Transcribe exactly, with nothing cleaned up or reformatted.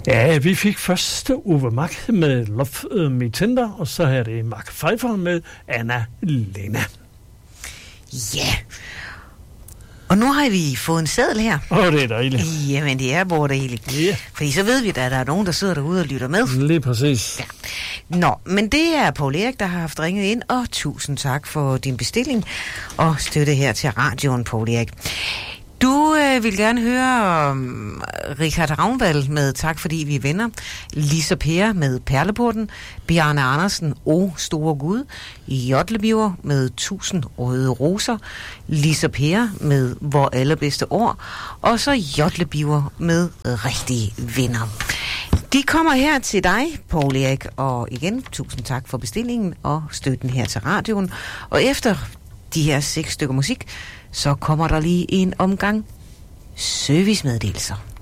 Ja, vi fik først Ove Mack med Love Me Tender, og så er det Mark Pfeiffer med Anna Lena. Ja, og nu har vi fået en seddel her. Åh, oh, det er dejligt. Jamen, det er bortdejligt. Ja. Fordi så ved vi, at der er nogen, der sidder derude og lytter med. Lige præcis. Ja. Nå, men det er Poul Erik, der har haft ringet ind, og tusind tak for din bestilling og støtte her til radioen, Poul Erik. Du øh, vil gerne høre um, Richard Ragnvald med Tak fordi vi er venner, Lisa Per med Perleporten, Bjarne Andersen, O store Gud, Jodlebiver med Tusind røde roser, Lisa Per med Vor allerbedste år, og så Jodlebiver med Rigtige venner. De kommer her til dig, Poul Erik, og igen, tusind tak for bestillingen og støtten her til radioen. Og efter de her seks stykker musik, så kommer der lige en omgang servicemeddelelser.